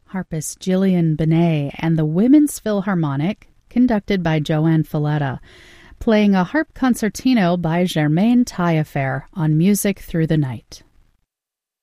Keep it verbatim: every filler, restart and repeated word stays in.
harpist Gillian Benet and the Women's Philharmonic, conducted by Joanne Falletta, playing a harp concertino by Germaine Taillefer on Music Through the Night.